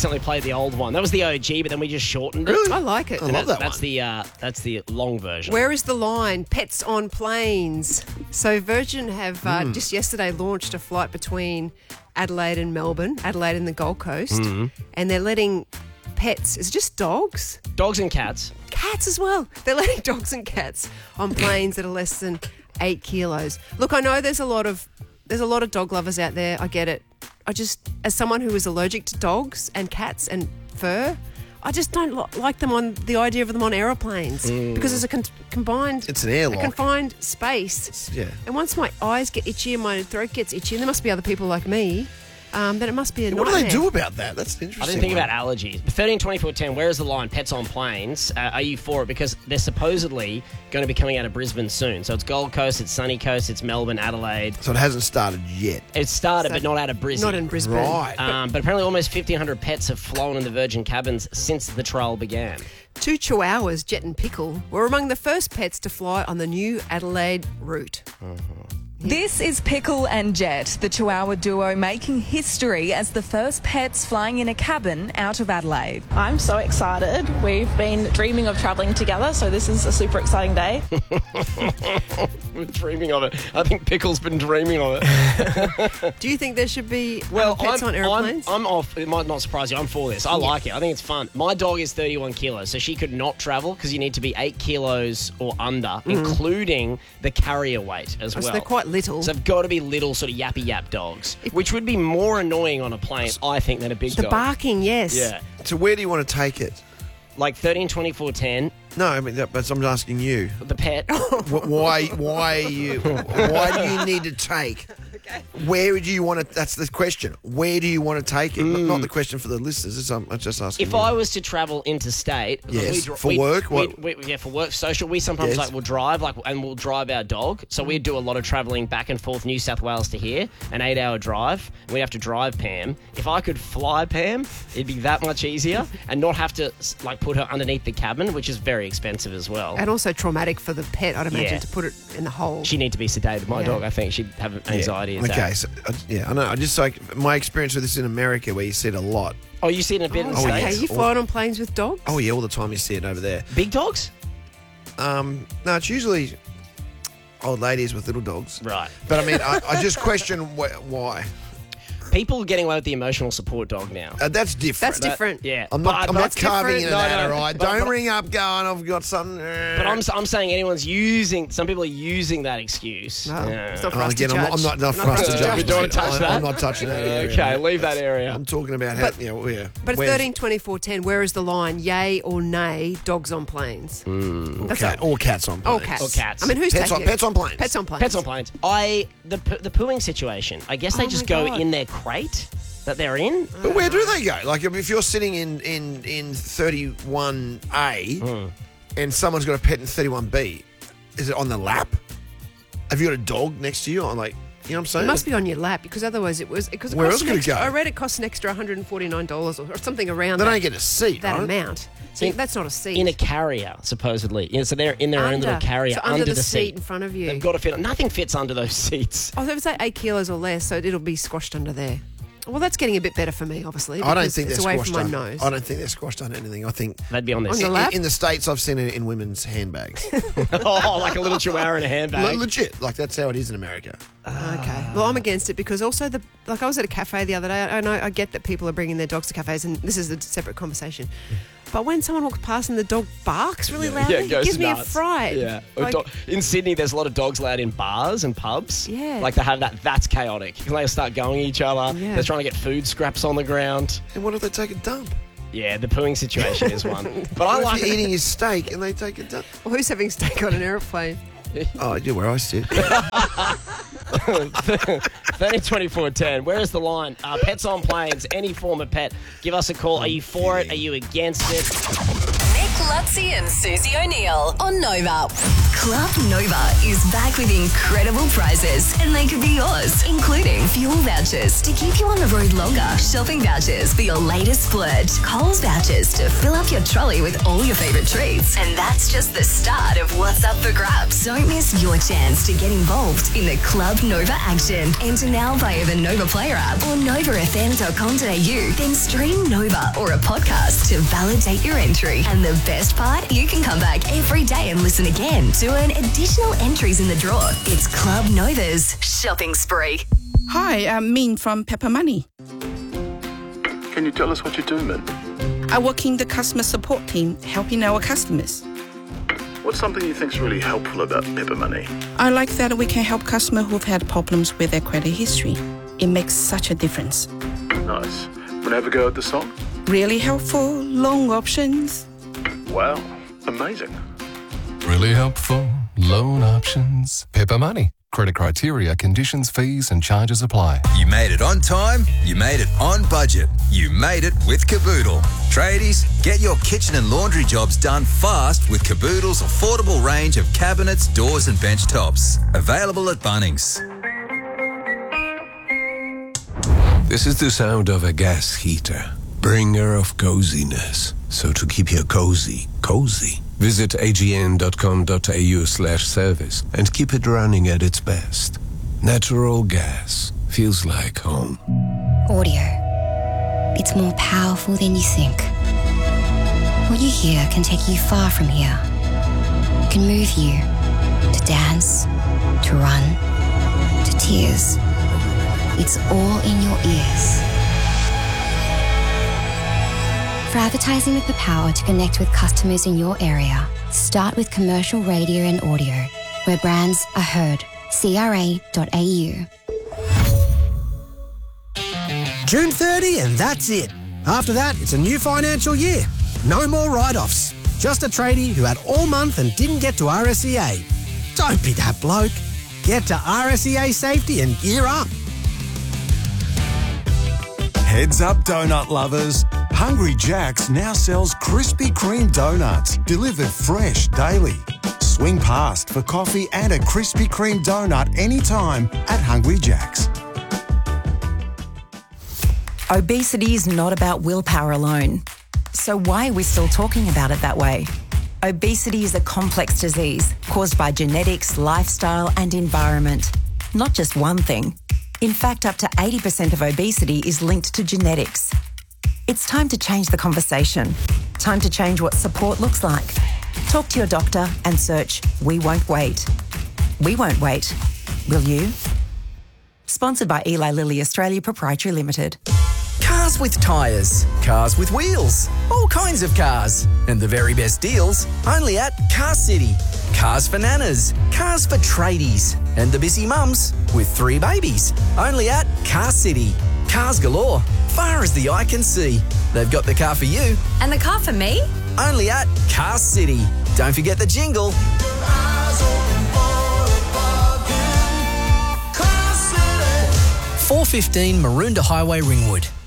accidentally played the old one. That was the OG, but then we just shortened it. Really? I like it. I love that That's one. that's the long version. Where is the line? Pets on planes. So Virgin have just yesterday launched a flight between Adelaide and Melbourne, Adelaide and the Gold Coast, and they're letting pets, is it just dogs? Dogs and cats. Cats as well. They're letting dogs and cats on planes that are less than 8 kilos. Look, I know there's a lot of dog lovers out there. I get it. I just, as someone who is allergic to dogs and cats and fur, I just don't like them on the idea of them on aeroplanes because there's a combined. It's an airlock. A confined space. Yeah. And once my eyes get itchy and my throat gets itchy, and there must be other people like me, then it must be a What do nightmare. they do about that? That's an interesting. I didn't think one. about allergies. 13, 24, 10, where is the line? Pets on planes. Are you for it? Because they're supposedly going to be coming out of Brisbane soon. So it's Gold Coast, it's Sunny Coast, it's Melbourne, Adelaide. So it hasn't started yet. It started, but not out of Brisbane. Not in Brisbane. Right. But apparently almost 1,500 pets have flown in the Virgin cabins since the trial began. 2 chihuahuas, Jet and Pickle, were among the first pets to fly on the new Adelaide route. This is Pickle and Jet, the Chihuahua duo making history as the first pets flying in a cabin out of Adelaide. I'm so excited. We've been dreaming of travelling together, so this is a super exciting day. We're dreaming of it. I think Pickle's been dreaming of it. Do you think there should be I'm pets on airplanes? I'm off. It might not surprise you. I'm for this. I like it. I think it's fun. My dog is 31 kilos, so she could not travel because you need to be 8 kilos or under, including the carrier weight as So well. they're quite little. So they've got to be little sort of yappy yap dogs, which would be more annoying on a plane, I think, than a big The dog. barking, yes. Yeah. So where do you want to take it? Like 13, 24, 10, No, I mean, but I'm asking you. the pet. Why do you need to take? Where do you want to? That's the question. Where do you want to take it? Not the question for the listeners. I'm just asking. If you. I was to travel interstate, Yes, for work? What? Yeah, for work, social. We sometimes Yes. will drive, and we'll drive our dog. So we do a lot of travelling back and forth, New South Wales to here, an 8-hour drive. We'd have to drive Pam. If I could fly Pam, it'd be that much easier, and not have to put her underneath the cabin, which is very expensive as well. And also traumatic for the pet, I'd imagine, Yeah. to put it in the hole. She'd need to be sedated. My Yeah. dog, I think, she'd have anxiety Yeah. attack. Okay, so I know. I just like my experience with this in America, where you see it a lot. Oh, you see it in a bit in the okay. States? You flying on planes with dogs? Oh yeah, all the time you see it over there. Big dogs? No, it's usually old ladies with little dogs. Right. But I mean, I just question why. People are getting away with the emotional support dog now. That's different. That's different. Yeah. I'm not that's carving different. into No, that, no. all right? But- Don't ring up going, I've got something. But I'm saying anyone's using. Some people are using that excuse. No, Yeah. it's not for us to Again, I'm judge. not for us to judge. We don't touch that? I'm not touching that area. Okay, leave that area. I'm talking about how, yeah. But where's- 13, 24, 10, where is the line? Yay or nay, dogs on planes? That's cat, or cats on all planes. cats. Or cats. I mean, who's Pets taking on- pets on planes. Pets on planes. Pets on planes. The pooing situation. I guess they Oh just my go God. in their crate that they're in. But where do they go? Like, if you're sitting in 31A and someone's got a pet in 31B, is it on the lap? Have you got a dog next to you? On like, you know what I'm saying? It must be on your lap because otherwise it was. Because Where else could it go? I read it costs an extra $149 or something around They that, don't get a seat, that right? amount. So that's not a seat. In a carrier, supposedly. Yeah, so they're in their own little carrier so under the seat in front of you. They've got to fit. Nothing fits under those seats. Oh, they would say 8 kilos or less, so it'll be squashed under there. Well, that's getting a bit better for me, obviously. I don't because think they're it's away squashed from my on. nose. I don't think they're squashed on anything. I think They'd be on their On seat. your lap? in the States, I've seen it in women's handbags. Oh, like a little chihuahua in a handbag. Legit, like that's how it is in America. Okay. Well, I'm against it because also I was at a cafe the other day. I know I get that people are bringing their dogs to cafes, and this is a separate conversation. But when someone walks past and the dog barks really loudly, it goes gives me a nuts. fright. Yeah. Like, In Sydney, there's a lot of dogs allowed in bars and pubs. Yeah. Like they have that. That's chaotic. They start going at each other. Yeah. They're trying to get food scraps on the ground. And what if they take a dump? Yeah, the pooing situation is one. But I What like if you're eating his steak and they take a dump? well, who's having steak on an aeroplane? Oh, yeah, where I sit. 30, 24, 10. Where is the line? Pets on planes, any form of pet. Give us a call. Are you for it? Are you against it? Nick Lutzi and Susie O'Neill on Nova. Club Nova is back with incredible prizes, and they could be yours, including fuel vouchers to keep you on the road longer, shopping vouchers for your latest splurge, Coles vouchers to fill up your trolley with all your favourite treats. And that's just the start of what's up for grabs. Don't miss your chance to get involved in the Club Nova action. Enter now via the Nova Player app or novafm.com.au. Then stream Nova or a podcast to validate your entry. And the best part, you can come back every day and listen again to earn additional entries in the draw. It's Club Nova's shopping spree. Hi, I'm Min from Pepper Money. Can you tell us what you do, Min? I work in the customer support team, helping our customers. What's something you think's really helpful about Pepper Money? I like that we can help customers who've had problems with their credit history. It makes such a difference. Nice. Want to have a go at the song? Really helpful, loan options. Wow, amazing. Really helpful. Loan options. Pepper Money. Credit criteria, conditions, fees and charges apply. You made it on time. You made it on budget. You made it with Caboodle. Tradies, get your kitchen and laundry jobs done fast with Caboodle's affordable range of cabinets, doors and bench tops. Available at Bunnings. This is the sound of a gas heater, bringer of coziness. So to keep your cozy, visit agn.com.au/service and keep it running at its best. Natural gas feels like home. Audio. It's more powerful than you think. What you hear can take you far from here. It can move you to dance, to run, to tears. It's all in your ears. For advertising with the power to connect with customers in your area, start with commercial radio and audio, where brands are heard. CRA.au. June 30 and that's it. After that, it's a new financial year. No more write-offs. Just a tradie who had all month and didn't get to RSEA. Don't be that bloke. Get to RSEA Safety and gear up. Heads up, donut lovers. Hungry Jack's now sells Krispy Kreme donuts, delivered fresh daily. Swing past for coffee and a Krispy Kreme donut anytime at Hungry Jack's. Obesity is not about willpower alone. So why are we still talking about it that way? Obesity is a complex disease caused by genetics, lifestyle and environment. Not just one thing. In fact, up to 80% of obesity is linked to genetics. It's time to change the conversation. Time to change what support looks like. Talk to your doctor and search We Won't Wait. We won't wait. Will you? Sponsored by Eli Lilly Australia Proprietary Limited. Cars with tyres, cars with wheels, all kinds of cars. And the very best deals only at Car City. Cars for nanas, cars for tradies, and the busy mums with 3 babies. Only at Car City. Cars galore, far as the eye can see. They've got the car for you. And the car for me? Only at Car City. Don't forget the jingle. 415 Maroondah Highway, Ringwood.